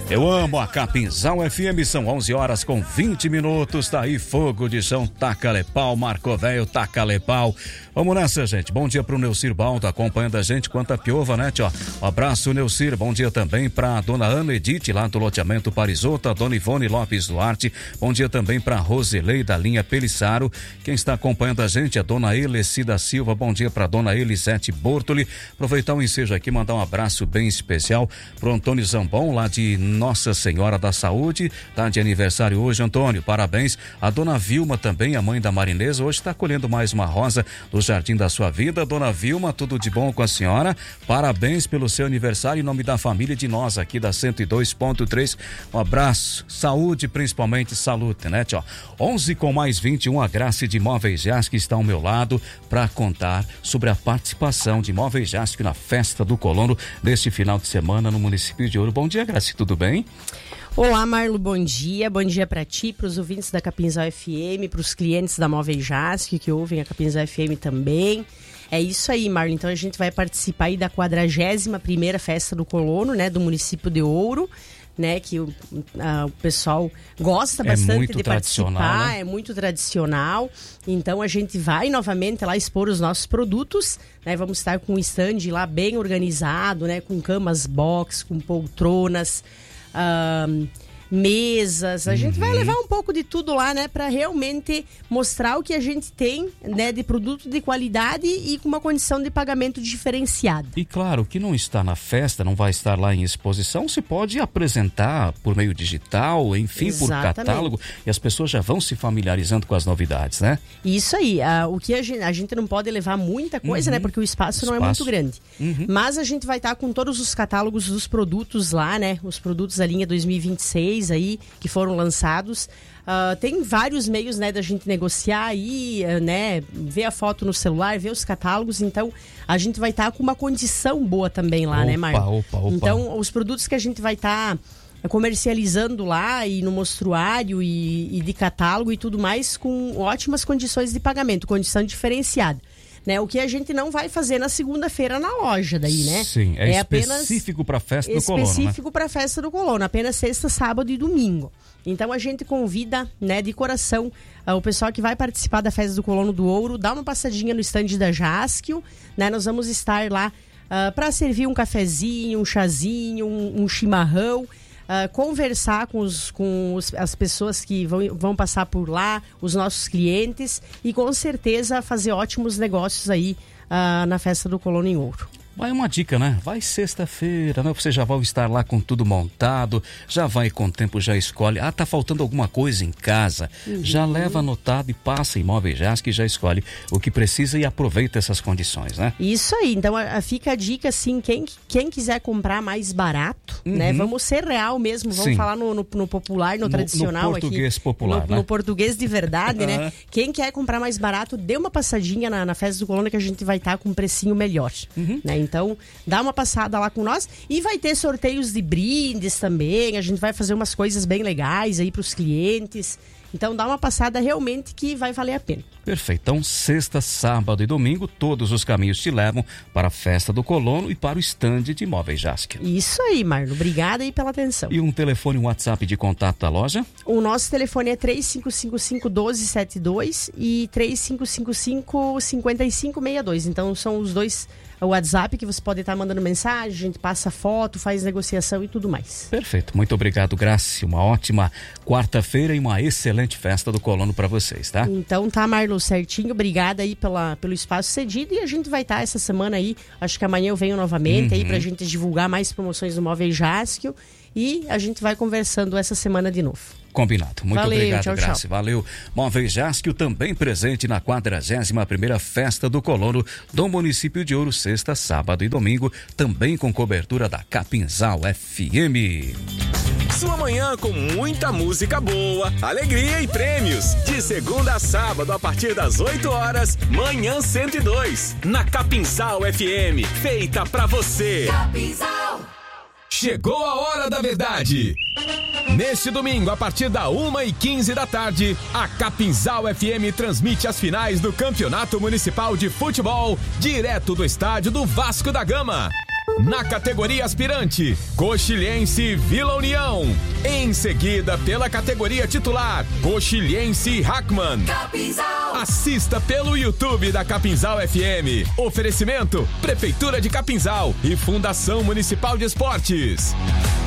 Eu amo a Capinzal FM, são 11 horas com 20 minutos, tá aí Fogo de Chão, taca-lhe pau, Marco Velho, taca-lhe pau. Vamos nessa, gente. Bom dia pro Neucir Baldo, acompanhando a gente, quanta piova, né, tio? Um abraço, Neucir. Bom dia também pra dona Ana Edith, lá do loteamento Parisota, dona Ivone Lopes Duarte. Bom dia também pra Roselei, da linha Pelissaro. Quem está acompanhando a gente é a dona Elecida Silva. Bom dia pra dona Elisete Bortoli. Aproveitar o ensejo aqui, mandar um abraço bem especial pro Antônio Zambon, lá de Nossa Senhora da Saúde, tá de aniversário hoje, Antônio, parabéns. A dona Vilma também, a mãe da Marinesa, hoje está colhendo mais uma rosa do Jardim da Sua Vida. Dona Vilma, tudo de bom com a senhora, parabéns pelo seu aniversário em nome da família de nós aqui da 102.3, um abraço, saúde, principalmente saúde, né, tio? 11 com mais 21, a Graça de Móveis Jasque está ao meu lado para contar sobre a participação de Móveis Jasque na Festa do Colono deste final de semana no município de Ouro. Bom dia, Graça, tudo bem? Olá, Marlo, bom dia para ti, para os ouvintes da Capinzal FM, para os clientes da Móveis Jasque que ouvem a Capinzal FM também. É isso aí, Marlo, então a gente vai participar aí da 41ª Festa do Colono, né, do município de Ouro, né, que o pessoal gosta bastante de participar, né? É muito tradicional, então a gente vai novamente lá expor os nossos produtos, né, vamos estar com um stand lá bem organizado, né, com camas box, com poltronas, mesas, a gente vai levar um pouco de tudo lá, né, para realmente mostrar o que a gente tem, né, de produto de qualidade e com uma condição de pagamento diferenciada. E claro, que não está na festa, não vai estar lá em exposição, se pode apresentar por meio digital, enfim, exatamente, por catálogo, e as pessoas já vão se familiarizando com as novidades, né? Isso aí, o que a gente não pode levar muita coisa, né, porque o espaço não é muito grande, mas a gente vai estar com todos os catálogos dos produtos lá, né, os produtos da linha 2026 aí, que foram lançados. Tem vários meios, né, da gente negociar aí, né, ver a foto no celular, ver os catálogos, então a gente vai estar com uma condição boa também lá, né, Marcos? Então, os produtos que a gente vai estar comercializando lá e no mostruário e de catálogo e tudo mais, com ótimas condições de pagamento, condição diferenciada. Né, o que a gente não vai fazer na segunda-feira na loja daí, né? Sim, é específico para a Festa do Colono, né? Específico para a Festa do Colono, apenas sexta, sábado e domingo. Então a gente convida, né, de coração, o pessoal que vai participar da Festa do Colono do Ouro, dá uma passadinha no stand da Jasquio, né? Nós vamos estar lá para servir um cafezinho, um chazinho, um chimarrão, conversar com as pessoas que vão passar por lá, os nossos clientes, e com certeza fazer ótimos negócios aí na Festa do Colono em Ouro. Vai uma dica, né? Vai sexta-feira, né? Você já vai estar lá com tudo montado, já vai com o tempo, já escolhe. Tá faltando alguma coisa em casa. Já leva anotado e passa em Móveis Jasque, já escolhe o que precisa e aproveita essas condições, né? Isso aí, então fica a dica, assim, quem quiser comprar mais barato, né? Vamos ser real mesmo, vamos falar no popular, no tradicional aqui. No português popular, no português de verdade, né? Quem quer comprar mais barato, dê uma passadinha na Festa do Colono que a gente vai estar com um precinho melhor, né? Então, dá uma passada lá com nós e vai ter sorteios de brindes também, a gente vai fazer umas coisas bem legais aí para os clientes. Então, dá uma passada realmente que vai valer a pena. Perfeito. Então, sexta, sábado e domingo, todos os caminhos te levam para a Festa do Colono e para o estande de Móveis Jasque. Isso aí, Marlon. Obrigada aí pela atenção. E um telefone, um WhatsApp de contato da loja? O nosso telefone é 3555-1272 e 3555-5562. Então, são os dois WhatsApp que você pode estar mandando mensagem, a gente passa foto, faz negociação e tudo mais. Perfeito. Muito obrigado, Graça. Uma ótima quarta-feira e uma excelente Festa do Colono para vocês, tá? Então tá, Marlon, certinho. Obrigada aí pelo espaço cedido e a gente vai estar essa semana aí, acho que amanhã eu venho novamente aí pra gente divulgar mais promoções do Móveis Jasque e a gente vai conversando essa semana de novo. Combinado. Muito obrigado, tchau, Graça. tchau. Valeu. Móveis Jasque também presente na 41ª Festa do Colono do município de Ouro, sexta, sábado e domingo, também com cobertura da Capinzal FM. Sua manhã com muita música boa, alegria e prêmios. De segunda a sábado, a partir das 8 horas, Manhã 102. Na Capinzal FM, feita pra você. Capinzal. Chegou a hora da verdade. Neste domingo, a partir da 1h15 da tarde, a Capinzal FM transmite as finais do Campeonato Municipal de Futebol, direto do estádio do Vasco da Gama. Na categoria aspirante, Coxilhense e Vila União. Em seguida, pela categoria titular, Coxilhense e Hackman. Capinzal. Assista pelo YouTube da Capinzal FM. Oferecimento, Prefeitura de Capinzal e Fundação Municipal de Esportes.